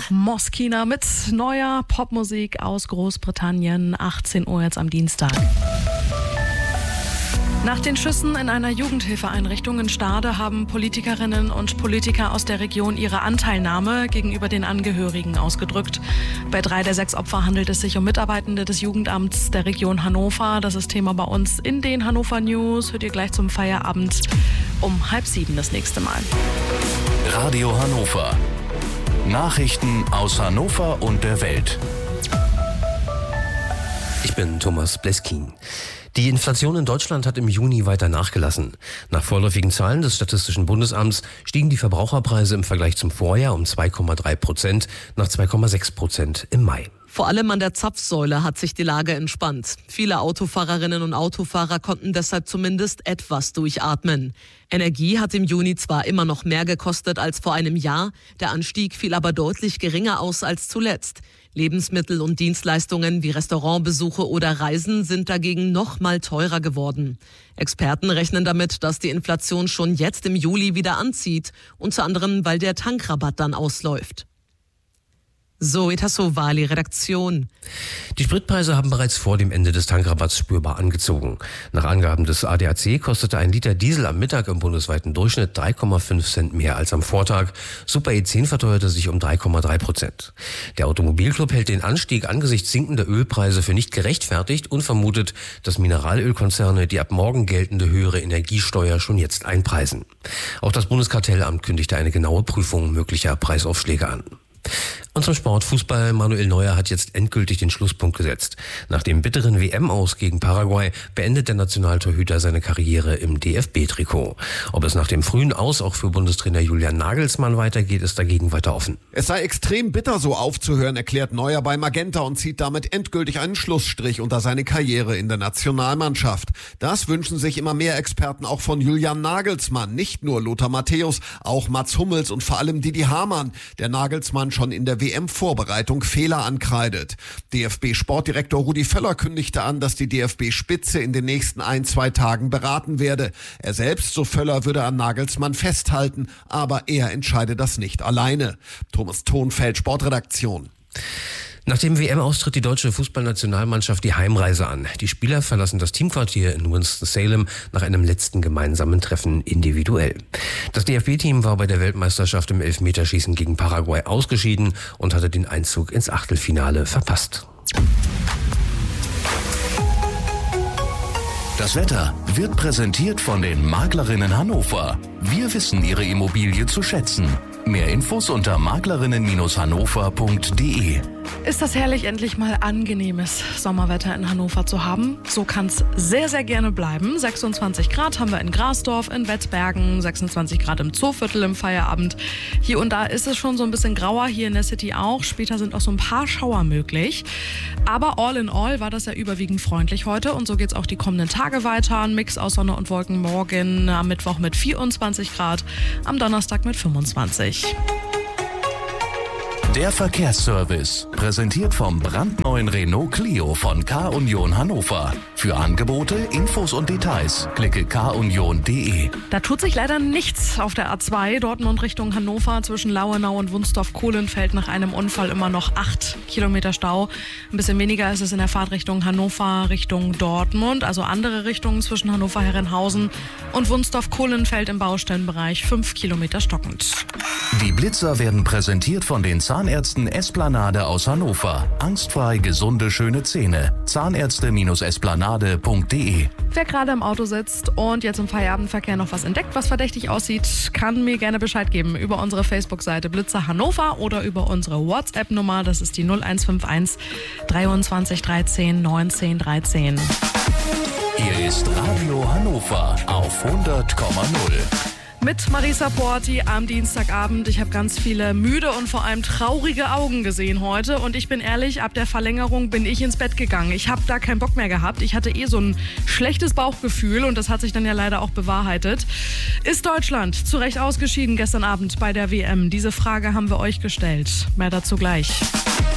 Moskina mit neuer Popmusik aus Großbritannien. 18 Uhr jetzt am Dienstag. Nach den Schüssen in einer Jugendhilfeeinrichtung in Stade haben Politikerinnen und Politiker aus der Region ihre Anteilnahme gegenüber den Angehörigen ausgedrückt. Bei 3 der 6 Opfer handelt es sich um Mitarbeitende des Jugendamts der Region Hannover. Das ist Thema bei uns in den Hannover News. Hört ihr gleich zum Feierabend um 6:30 das nächste Mal. Radio Hannover. Nachrichten aus Hannover und der Welt. Ich bin Thomas Bleskin. Die Inflation in Deutschland hat im Juni weiter nachgelassen. Nach vorläufigen Zahlen des Statistischen Bundesamts stiegen die Verbraucherpreise im Vergleich zum Vorjahr um 2,3% nach 2,6% im Mai. Vor allem an der Zapfsäule hat sich die Lage entspannt. Viele Autofahrerinnen und Autofahrer konnten deshalb zumindest etwas durchatmen. Energie hat im Juni zwar immer noch mehr gekostet als vor einem Jahr, der Anstieg fiel aber deutlich geringer aus als zuletzt. Lebensmittel und Dienstleistungen wie Restaurantbesuche oder Reisen sind dagegen noch mal teurer geworden. Experten rechnen damit, dass die Inflation schon jetzt im Juli wieder anzieht, unter anderem, weil der Tankrabatt dann ausläuft. Zoe Tassovali, Redaktion. Die Spritpreise haben bereits vor dem Ende des Tankrabatts spürbar angezogen. Nach Angaben des ADAC kostete ein Liter Diesel am Mittag im bundesweiten Durchschnitt 3,5 Cent mehr als am Vortag. Super E10 verteuerte sich um 3,3%. Der Automobilclub hält den Anstieg angesichts sinkender Ölpreise für nicht gerechtfertigt und vermutet, dass Mineralölkonzerne die ab morgen geltende höhere Energiesteuer schon jetzt einpreisen. Auch das Bundeskartellamt kündigte eine genaue Prüfung möglicher Preisaufschläge an. Und zum Sport. Fußball. Manuel Neuer hat jetzt endgültig den Schlusspunkt gesetzt. Nach dem bitteren WM-Aus gegen Paraguay beendet der Nationaltorhüter seine Karriere im DFB-Trikot. Ob es nach dem frühen Aus auch für Bundestrainer Julian Nagelsmann weitergeht, ist dagegen weiter offen. Es sei extrem bitter, so aufzuhören, erklärt Neuer bei Magenta und zieht damit endgültig einen Schlussstrich unter seine Karriere in der Nationalmannschaft. Das wünschen sich immer mehr Experten auch von Julian Nagelsmann. Nicht nur Lothar Matthäus, auch Mats Hummels und vor allem Didi Hamann, der Nagelsmann schon in der WM-Vorbereitung Fehler ankreidet. DFB-Sportdirektor Rudi Völler kündigte an, dass die DFB-Spitze in den nächsten 1-2 Tagen beraten werde. Er selbst, so Völler, würde an Nagelsmann festhalten, aber er entscheide das nicht alleine. Thomas Thonfeld, Sportredaktion. Nach dem WM-Aus tritt die deutsche Fußballnationalmannschaft die Heimreise an. Die Spieler verlassen das Teamquartier in Winston-Salem nach einem letzten gemeinsamen Treffen individuell. Das DFB-Team war bei der Weltmeisterschaft im Elfmeterschießen gegen Paraguay ausgeschieden und hatte den Einzug ins Achtelfinale verpasst. Das Wetter wird präsentiert von den Maklerinnen Hannover. Wir wissen Ihre Immobilie zu schätzen. Mehr Infos unter maklerinnen-hannover.de. Ist das herrlich, endlich mal angenehmes Sommerwetter in Hannover zu haben. So kann es sehr, sehr gerne bleiben. 26 Grad haben wir in Grasdorf, in Wetzbergen, 26 Grad im Zooviertel im Feierabend. Hier und da ist es schon so ein bisschen grauer, hier in der City auch. Später sind auch so ein paar Schauer möglich. Aber all in all war das ja überwiegend freundlich heute. Und so geht es auch die kommenden Tage weiter. Ein Mix aus Sonne und Wolken morgen, am Mittwoch mit 24 Grad, am Donnerstag mit 25. Der Verkehrsservice, präsentiert vom brandneuen Renault Clio von K-Union Hannover. Für Angebote, Infos und Details klicke kunion.de. Da tut sich leider nichts auf der A2 Dortmund Richtung Hannover zwischen Lauenau und Wunstorf-Kohlenfeld nach einem Unfall immer noch 8 Kilometer Stau. Ein bisschen weniger ist es in der Fahrt Richtung Hannover, Richtung Dortmund, also andere Richtungen zwischen Hannover-Herrenhausen und Wunstorf-Kohlenfeld im Baustellenbereich 5 Kilometer stockend. Die Blitzer werden präsentiert von den Zahnärzten Esplanade aus Hannover. Angstfrei gesunde, schöne Zähne. Zahnärzte-esplanade.de. Wer gerade im Auto sitzt und jetzt im Feierabendverkehr noch was entdeckt, was verdächtig aussieht, kann mir gerne Bescheid geben über unsere Facebook-Seite Blitzer Hannover oder über unsere WhatsApp-Nummer. Das ist die 0151 23 13 19 13. Hier ist Radio Hannover auf 100,0. Mit Marisa Porti am Dienstagabend. Ich habe ganz viele müde und vor allem traurige Augen gesehen heute. Und ich bin ehrlich, ab der Verlängerung bin ich ins Bett gegangen. Ich habe da keinen Bock mehr gehabt. Ich hatte so ein schlechtes Bauchgefühl und das hat sich dann ja leider auch bewahrheitet. Ist Deutschland zu Recht ausgeschieden gestern Abend bei der WM? Diese Frage haben wir euch gestellt. Mehr dazu gleich.